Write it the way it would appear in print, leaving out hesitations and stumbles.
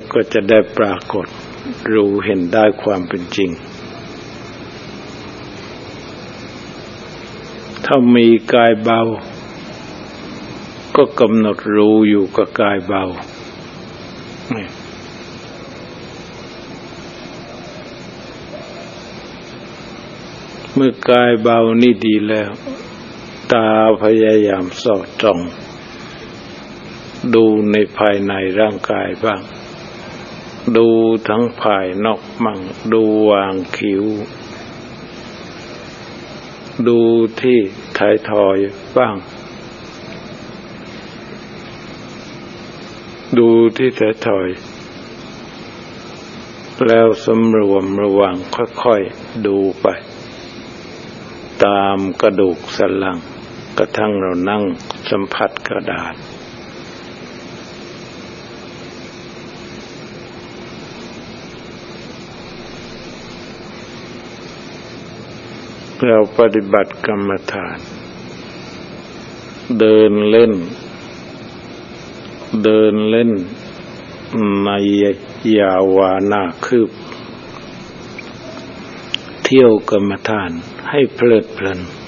ก็จะได้ปรากฏรู้เห็นได้ความเป็นจริงถ้ามีกายเบาก็กำหนดรู้อยู่กับกายเบาเมื่อกายเบานี่ดีแล้วตาพยายามสอดจ้องดูในภายในร่างกายบ้างดูทั้งภายนอกมั่งดูวางคิ้วดูที่ท้ายทอยบ้างดูที่ท้ายทอยแล้วสำรวมระวังค่อยๆดูไปตามกระดูกสันหลังกระทั่งเรานั่งสัมผัสกระดาษเราปฏิบัติกรรมฐานเดินเล่นในยาวานาคืบเที่ยวกรรมฐานให้เพลิดเพลิน